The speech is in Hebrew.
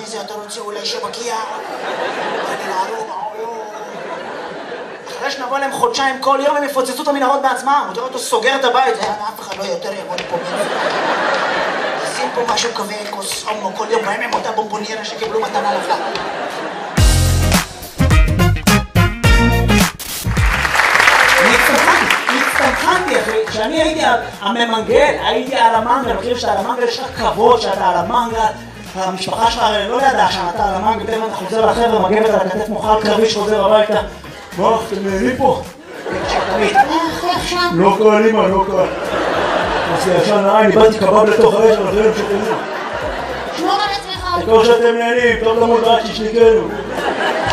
זה אתה רוצה אולי שמגיע? אני לערום, אחרי שנבוא להם חודשיים כל יום הם יפוצצו את המנהרות בעצמם. הוא תראה אותו סוגר את הבית, אף אחד לא יותר יעמוד פה. שים פה משהו כזה, כוס אומו כל יום, בהם הם אותה בומבוניירה שקיבלו מתנה לחג. הצטמחנתי אחי, כשאני הייתי הממנגל, הייתי על המנגל, מכירים שאתה על המנגל, יש לך כבוד שאתה על המנגל, המשפחה שלך לא ידעה שאתה על המנגל, פתאום אתה חוזר לחבר'ה, מגבת על הכתף מוכל קרבי שחוזר הביתה. מה, אתם נהנים פה? לא קל אימא, לא קל. אז ישן אני באתי קבב לתוך האש, אבל אחרים שתנו. שמור על עצמך. כמו שאתם נהנים, טוב למוד רק ששניקנו.